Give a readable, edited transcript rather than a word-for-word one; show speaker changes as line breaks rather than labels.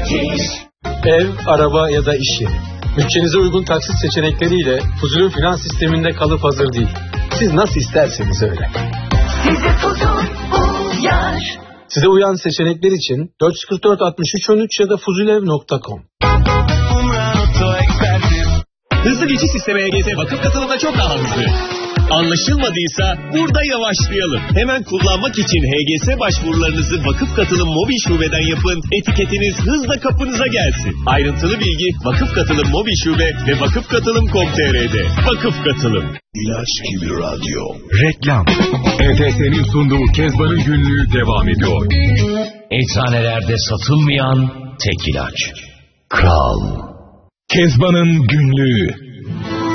Ev, araba ya da iş yeri. Bütçenize uygun taksit seçenekleriyle Fuzul'ün finans sisteminde kalıp hazır değil. Siz nasıl isterseniz öyle.
Size Fuzul uyar.
Size uyan seçenekler için 444 63 13 ya da fuzulev.com.
Hızlı geçiş sistemi HGS vakıf katılımda çok daha hızlı. Anlaşılmadıysa burada yavaşlayalım. Hemen kullanmak için HGS başvurularınızı vakıf katılım mobil şubeden yapın. Etiketiniz hızla kapınıza gelsin. Ayrıntılı bilgi vakıf katılım mobil şube ve vakıfkatılım.com.tr'de. Vakıf katılım.
İlaç gibi radyo.
Reklam. ETS'nin sunduğu Kezban'ın günlüğü devam ediyor.
Eczanelerde satılmayan tek ilaç. Kral.
Kezban'ın günlüğü.